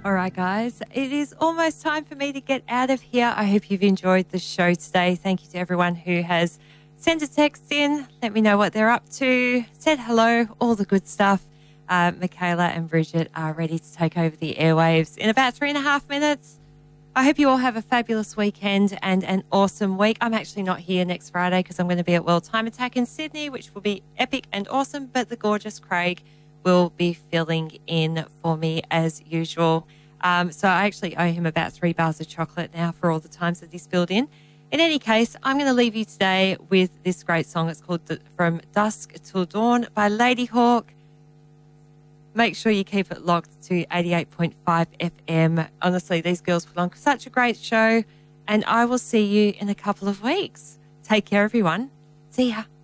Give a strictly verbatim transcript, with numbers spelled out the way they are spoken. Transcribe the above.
All right, guys, it is almost time for me to get out of here. I hope you've enjoyed the show today. Thank you to everyone who has sent a text in, let me know what they're up to, said hello, all the good stuff. Uh, Michaela and Bridget are ready to take over the airwaves in about three and a half minutes. I hope you all have a fabulous weekend and an awesome week. I'm actually not here next Friday because I'm going to be at World Time Attack in Sydney, which will be epic and awesome, but the gorgeous Craig will be filling in for me as usual. Um, so I actually owe him about three bars of chocolate now for all the times that he's filled in. In any case, I'm going to leave you today with this great song. It's called From Dusk Till Dawn by Ladyhawk. Make sure you keep it locked to eighty-eight point five F M. Honestly, these girls put on such a great show, and I will see you in a couple of weeks. Take care, everyone. See ya.